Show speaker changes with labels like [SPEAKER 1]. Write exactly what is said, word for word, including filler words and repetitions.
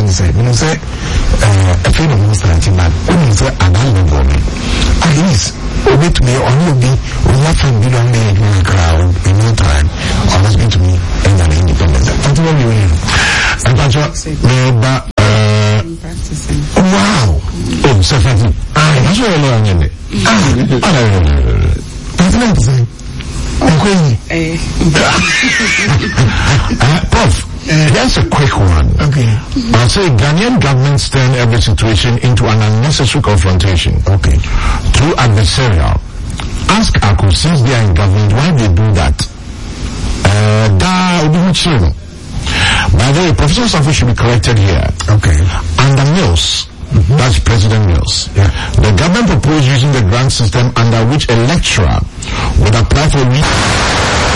[SPEAKER 1] can say, you know, say, uh, a friend of Mister Antiman, when you say, an animal, at least, wait to me, or you be, we have to be on the crowd in no time, or must be to me, and an independence. Until when you win. And that's what, uh,
[SPEAKER 2] practicing.
[SPEAKER 1] Wow. Oh, so funny. Ah, that's what I learned in it. Ah, that's what okay. uh, Prof, uh, that's a quick one.
[SPEAKER 3] Okay.
[SPEAKER 1] I'll say Ghanaian governments turn every situation into an unnecessary confrontation.
[SPEAKER 3] Okay.
[SPEAKER 1] Through adversarial. Ask Aku, since they are in government, why they do that? Uh, da, by the way, Professor Safo should be corrected here.
[SPEAKER 3] Okay.
[SPEAKER 1] Under Mills, mm-hmm. that's President Mills,
[SPEAKER 3] yeah.
[SPEAKER 1] the government proposed using the grant system under which a lecturer would apply for re-